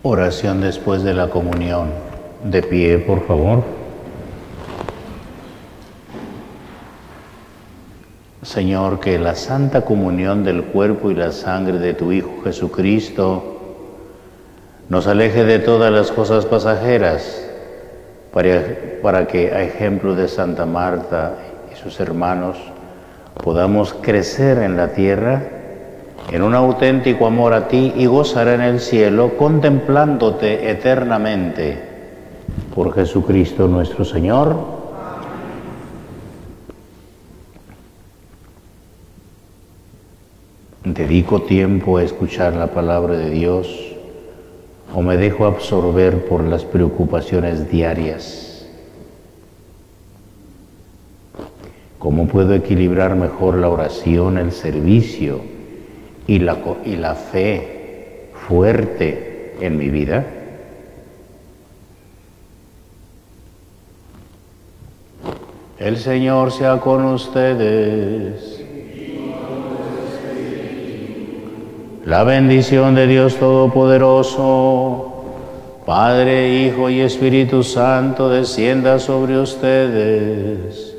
Oración después de la comunión. De pie, por favor. Señor, que la santa comunión del cuerpo y la sangre de tu Hijo Jesucristo nos aleje de todas las cosas pasajeras, para que, a ejemplo de Santa Marta y sus hermanos, podamos crecer en la tierra en un auténtico amor a ti y gozar en el cielo contemplándote eternamente. Por Jesucristo nuestro Señor. ¿Dedico tiempo a escuchar la palabra de Dios o me dejo absorber por las preocupaciones diarias? ¿Cómo puedo equilibrar mejor la oración, el servicio y la fe fuerte en mi vida? El Señor sea con ustedes. La bendición de Dios Todopoderoso, Padre, Hijo y Espíritu Santo, descienda sobre ustedes.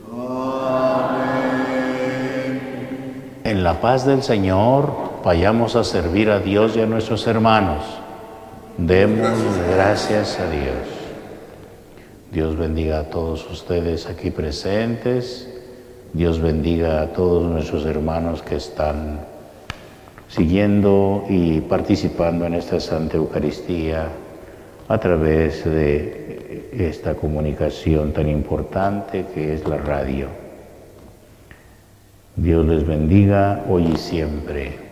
Amén. En la paz del Señor, vayamos a servir a Dios y a nuestros hermanos. Demos gracias a Dios. Dios bendiga a todos ustedes aquí presentes. Dios bendiga a todos nuestros hermanos que están siguiendo y participando en esta Santa Eucaristía a través de esta comunicación tan importante que es la radio. Dios les bendiga hoy y siempre.